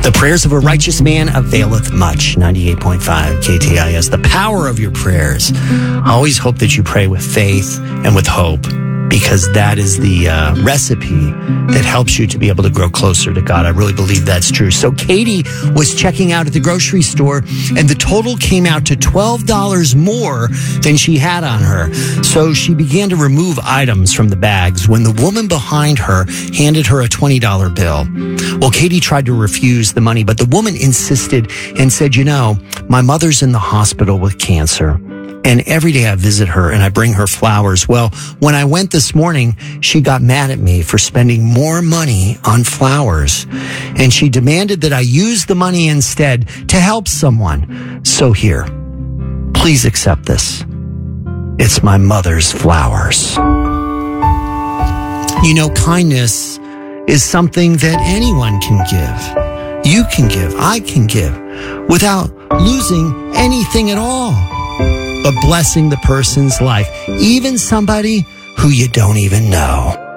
The prayers of a righteous man availeth much. 98.5 KTIS. The power of your prayers. I always hope that you pray with faith and with hope, because that is the recipe that helps you to be able to grow closer to God. I really believe that's true. So Katie was checking out at the grocery store, and the total came out to $12 more than she had on her. So she began to remove items from the bags when the woman behind her handed her a $20 bill. Well, Katie tried to refuse the money, but the woman insisted and said, my mother's in the hospital with cancer. And every day I visit her and I bring her flowers. Well, when I went this morning, she got mad at me for spending more money on flowers. And she demanded that I use the money instead to help someone. So here, please accept this. It's my mother's flowers. Kindness is something that anyone can give. You can give, I can give, without losing anything at all, but blessing the person's life, even somebody who you don't even know.